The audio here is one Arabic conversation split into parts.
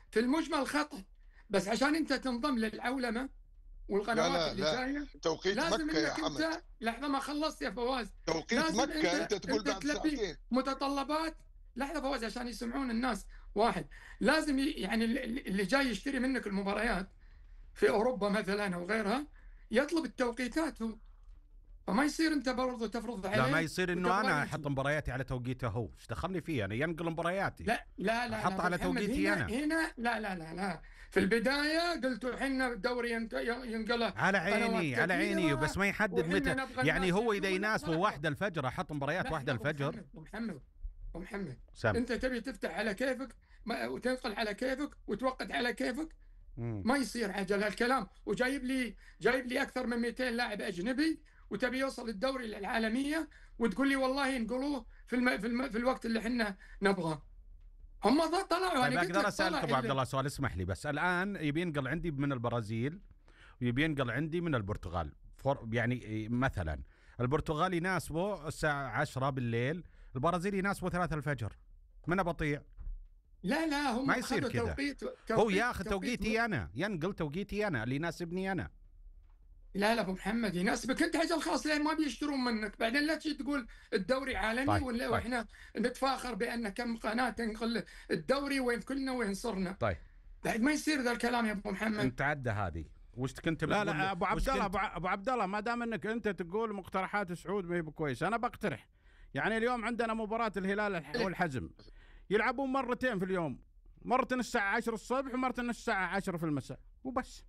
في المجمل خطأ، بس عشان انت تنضم للعولمه لا والقنوات لا اللي لا، جايه توقيت لازم مكة يا انك حمد، انت لحظه ما خلصت يا فواز. توقيت لازم مكة أنت تقول انت بعد تلبي ساعتين. متطلبات. لحظه فواز عشان يسمعون الناس. واحد، لازم يعني اللي جاي يشتري منك المباريات في اوروبا مثلا او غيرها يطلب التوقيتات هو، فما يصير انت برضه تفرض لا، ما عليه يصير انه وتبغى انا يجي. احط مبارياتي على توقيته هو، ايش دخلني فيه؟ انا ينقل مبارياتي لا لا لا لا احطها ابو على محمد، توقيتي هنا انا. هنا لا لا لا لا. في البدايه قلتوا احنا الدوري ينقله على قنوات عيني على عيني، بس كثيره ما يحدد وحنا متى. نبغى يعني الناس هو اذا يشوفون. يناسبه لحظه واحدة الفجر احط مباريات واحدة لحظه ابو الفجر. محمد ابو محمد ابو محمد، سم. انت تبي تفتح على كيفك وتنقل على كيفك وتوقت على كيفك. ما يصير عجل هالكلام. جايب لي اكثر من 200 لاعب اجنبي وتبي يوصل الدوري للعالميه وتقول لي والله ينقلوه في الوقت اللي احنا نبغاه. هم طلعوا. طيب انا قلت اقدر لك اسالك ابو عبد الله سؤال؟ اسمح لي بس. الان يبي ينقل عندي من البرازيل ويبي ينقل عندي من البرتغال، يعني مثلا البرتغال يناسبه الساعه 10 بالليل، البرازيل يناسبه 3 الفجر، من بطيء. لا لا، هم ما يصير كذا. هو ياخذ توقيتي انا، ينقل توقيتي انا اللي يناسبني انا. لا لا ابو محمد، يناسبك انت عجل خاص لين ما بيشترون منك. بعدين لا تجي تقول الدوري عالمي. طيب. واحنا نتفاخر بان كم قناه تنقل الدوري وين كلنا وين صرنا. طيب بعد ما يصير ذا الكلام يا ابو محمد. انت عدى هذه وش كنت لا بتقول؟ لا ابو عبد الله، ابو عبد الله، ما دام انك انت تقول مقترحات سعود ما هي بكويس، انا بقترح. يعني اليوم عندنا مباراة الهلال والحزم، يلعبون مرتين في اليوم، مرة الساعة 10 الصبح ومرة الساعة 10 في المساء وبس.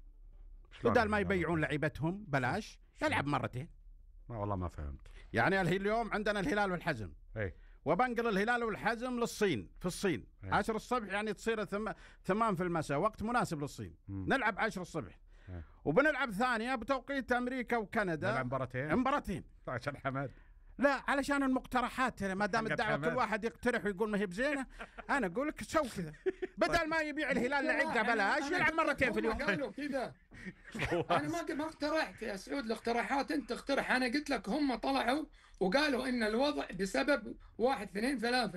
بدل ما يبيعون لعيبتهم بلاش يلعب مرتين. والله ما فهمت. يعني اليوم عندنا الهلال والحزم، اي، وبنقل الهلال والحزم للصين، في الصين 10 الصبح، يعني تصير 8 في المساء، وقت مناسب للصين. نلعب 10 الصبح وبنلعب ثانية بتوقيت أمريكا وكندا. نلعب مباراتين عشان حمد. لا، علشان المقترحات، ما دام الدعوة كل واحد يقترح ويقول ما هي بزينة، أنا أقول لك سوي كذا. بدل ما يبيع الهلال لعقة بلاش يلعب مرتين في اليوم. قالوا كذا. أنا ما اقترحت يا سعود الاقتراحات، أنت اقترح. أنا قلت لك هم طلعوا وقالوا إن الوضع بسبب 1 2 3.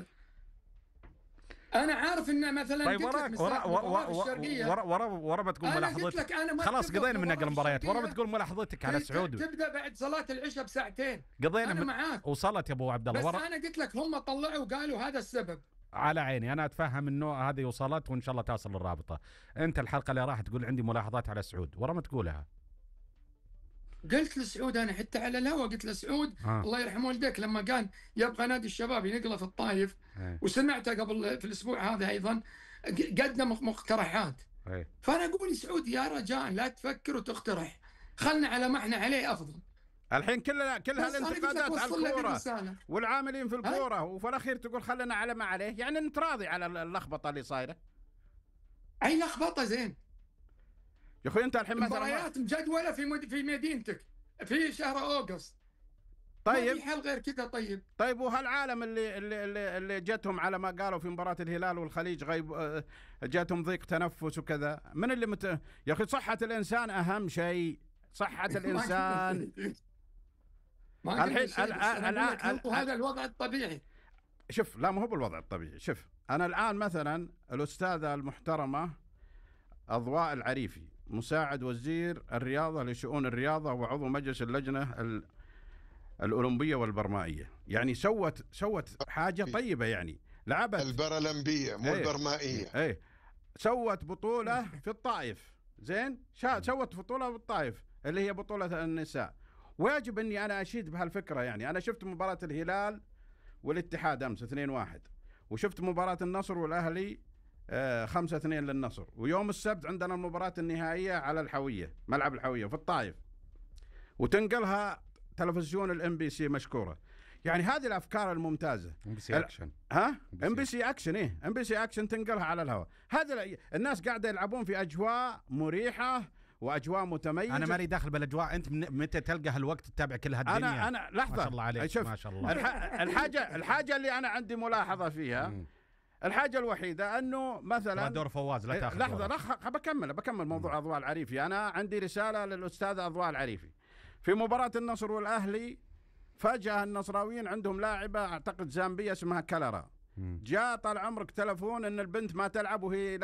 أنا عارف إن مثلا طيب ورا بتقول ملاحظتك. خلاص قضينا من نقل المباريات، ورا بتقول ملاحظتك على سعود. تبدأ بعد صلاة العشاء بساعتين. قضينا أنا معاك. وصلت يا ابو عبد الله. بس أنا قلت لك هم طلعوا وقالوا هذا السبب. على عيني، انا اتفهم انه هذه وصلت وان شاء الله تصل الرابطه. انت الحلقه اللي راح تقول عندي ملاحظات على سعود، ورا ما تقولها. قلت لسعود انا حتى على الهواء، قلت لسعود الله يرحم والديك لما كان يبغى نادي الشباب ينقله في الطايف، وسمعته قبل في الاسبوع هذا ايضا قدم مقترحات. فانا اقول سعود يا رجاء لا تفكر وتقترح، خلنا على ما احنا عليه افضل. الحين كل هالانتقادات على الكوره والعاملين في الكوره، وفي الاخير تقول خلنا على ما عليه، يعني نتراضي على اللخبطه اللي صايره. اي لخبطه زين يا اخوي. انت الحين مثلا مباريات مجدوله في مدينتك في شهر اوغست. طيب ما في حل غير كذا. طيب وهالعالم اللي جتهم على ما قالوا في مباراة الهلال والخليج غيب، جاتهم ضيق تنفس وكذا، من اللي يا اخي صحة الانسان اهم شيء، صحة الانسان. الحين هذا الوضع الطبيعي. شوف، لا ما هو بالوضع الطبيعي. شوف انا الان مثلا الأستاذة المحترمة أضواء العريفي، مساعد وزير الرياضة لشؤون الرياضة وعضو مجلس اللجنة الأولمبية والبرمائية، يعني سوت حاجة طيبة، يعني لعبت البرلمبية مو البرمائية. سوت بطولة في الطائف، زين، سوت بطولة في الطائف اللي هي بطولة النساء. ويجب اني انا اشيد بهالفكرة. يعني انا شفت مباراة الهلال والاتحاد امس 2-1، وشفت مباراة النصر والاهلي 5-2 للنصر، ويوم السبت عندنا المباراة النهائية على الحوية، ملعب الحوية في الطائف، وتنقلها تلفزيون الMBC مشكورة. يعني هذه الافكار الممتازة. MBC اكشن. MBC اكشن. MBC اكشن تنقلها على الهواء. هذا الناس قاعدة يلعبون في اجواء مريحة واجواء متميزة. انا مالي داخل بالاجواء. انت متى تلقى هالوقت تتابع كل هالدنيا؟ انا لحظة، ما شاء الله عليك. ما شاء الله. الحاجة اللي انا عندي ملاحظة فيها، الحاجة الوحيدة أنه مثلا دور فواز لا تاخذ. لحظة بكمل موضوع أضواء العريفي. أنا عندي رسالة للأستاذة أضواء العريفي. في مباراة النصر والأهلي فجأة النصراويين عندهم لاعبة أعتقد زامبية اسمها كلرا، جاء طال عمرك تلفون أن البنت ما تلعب وهي